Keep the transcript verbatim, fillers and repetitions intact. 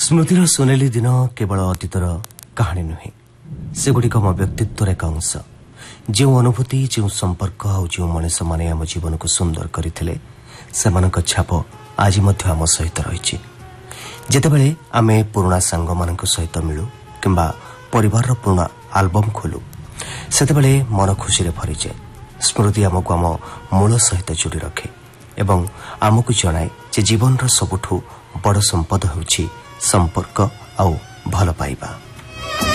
स्मृतिर सोनेली दिन केवल अतीतर कहानी नुहे सेगुड़िक मो व्यक्तित्वर एक अंश जो अनुभूति जो संपर्क और जो मनीष माने आम जीवन को सुंदर करथिले सेमानक छाप आज मध्य आम सहित रही। जेतेबेले आमे पुराना सांग मानक सहित मिलू किंबा परिवार पुराना आल्बम खोलू सेतेबेले मन खुशी रे भरी जाए। स्मृति आमको आम मूल सहित जोड़ी रखे एवं आमको जनाए जे जीवन रो सबुठु बड़ संपद होछि संपर्क आउ भल पाइबा।